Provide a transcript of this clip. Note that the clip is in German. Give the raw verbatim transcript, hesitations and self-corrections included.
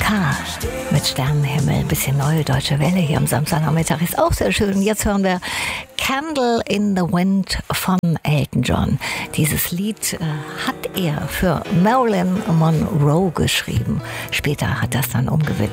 K mit Sternenhimmel, bisschen neue deutsche Welle hier am Samstagnachmittag, ist auch sehr schön. Jetzt hören wir Candle in the Wind von Elton John. Dieses Lied äh, hat er für Marilyn Monroe geschrieben. Später hat das dann umgewidmet